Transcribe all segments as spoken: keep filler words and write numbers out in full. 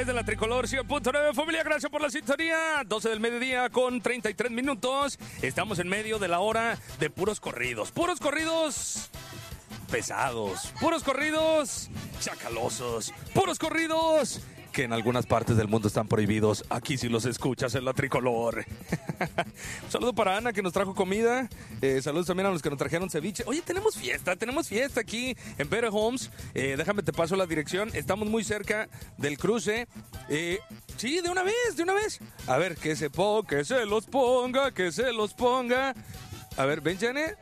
través de la Tricolor cien punto nueve. Familia, gracias por la sintonía. doce del mediodía con treinta y tres minutos. Estamos en medio de la hora de puros corridos. Puros corridos pesados. Puros corridos chacalosos. Puros corridos que en algunas partes del mundo están prohibidos. Aquí sí los escuchas en la Tricolor. Un saludo para Ana, que nos trajo comida. Eh, saludos también a los que nos trajeron ceviche. Oye, tenemos fiesta, tenemos fiesta aquí en Better Homes. Eh, déjame te paso la dirección. Estamos muy cerca del cruce. Eh, sí, de una vez, de una vez. A ver, que se ponga, que se los ponga, que se los ponga. A ver, ven, Janet.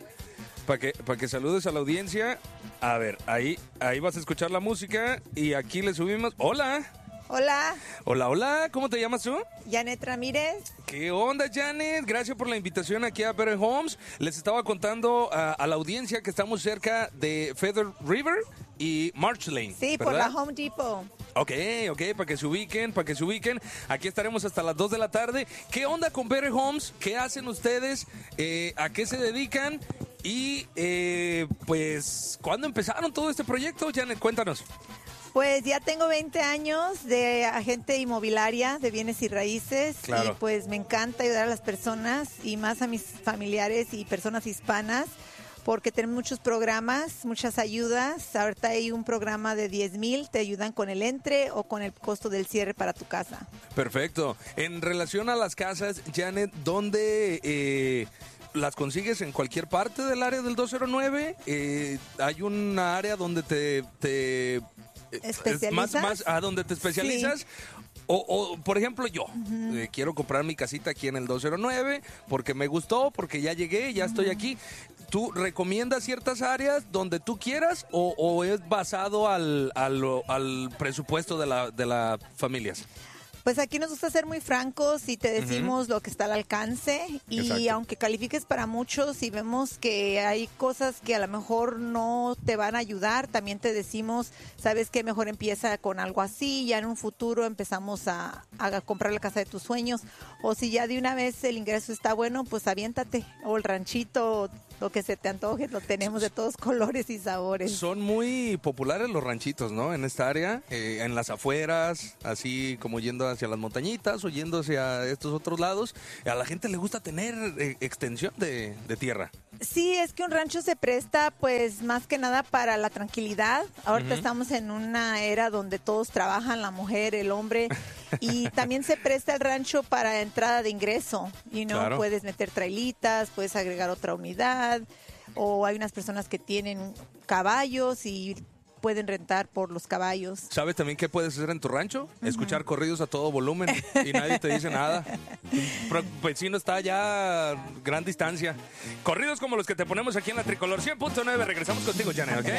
Para que, para que saludes a la audiencia. A ver, ahí, ahí vas a escuchar la música y aquí le subimos. ¡Hola! Hola. Hola, hola. ¿Cómo te llamas tú? Janet Ramírez. ¿Qué onda, Janet? Gracias por la invitación aquí a Better Homes. Les estaba contando a, a la audiencia que estamos cerca de Feather River y March Lane. Sí, ¿verdad? por la Home Depot. Ok, ok, para que se ubiquen, para que se ubiquen. Aquí estaremos hasta las dos de la tarde. ¿Qué onda con Better Homes? ¿Qué hacen ustedes? Eh, ¿A qué se dedican? Y, eh, pues, ¿cuándo empezaron todo este proyecto? Janet, cuéntanos. Pues ya tengo veinte años de agente inmobiliaria de bienes y raíces. Claro. Y pues me encanta ayudar a las personas y más a mis familiares y personas hispanas, porque tenemos muchos programas, muchas ayudas. Ahorita hay un programa de diez mil, te ayudan con el entre o con el costo del cierre para tu casa. Perfecto. En relación a las casas, Janet, ¿dónde eh, las consigues? ¿En cualquier parte del área del dos cero nueve? Eh, ¿Hay una área donde te... te ¿Especializas? Más, más a donde te especializas. Sí. O, o, por ejemplo, yo uh-huh. eh, quiero comprar mi casita aquí en el dos cero nueve porque me gustó, porque ya llegué, ya uh-huh. estoy aquí. ¿Tú recomiendas ciertas áreas donde tú quieras o, o es basado al, al, al presupuesto de la, de las familias? Pues aquí nos gusta ser muy francos y te decimos uh-huh. lo que está al alcance y Exacto. aunque califiques para muchos y vemos que hay cosas que a lo mejor no te van a ayudar, también te decimos, sabes que mejor empieza con algo así, ya en un futuro empezamos a, a comprar la casa de tus sueños, o si ya de una vez el ingreso está bueno, pues aviéntate, o el ranchito, lo que se te antoje, lo tenemos de todos colores y sabores. Son muy populares los ranchitos, ¿no? En esta área, eh, en las afueras, así como yendo hacia las montañitas o yendo hacia estos otros lados. A la gente le gusta tener eh, extensión de, de tierra. Sí, es que un rancho se presta pues más que nada para la tranquilidad. Ahorita uh-huh. estamos en una era donde todos trabajan, la mujer, el hombre, y también se presta el rancho para entrada de ingreso. You know, claro. Puedes meter trailitas, puedes agregar otra unidad, o hay unas personas que tienen caballos y pueden rentar por los caballos. ¿Sabes también qué puedes hacer en tu rancho? Uh-huh. Escuchar corridos a todo volumen y nadie te dice nada. El vecino está allá a gran distancia. Corridos como los que te ponemos aquí en la Tricolor cien punto nueve. Regresamos contigo, Janet, ¿ok?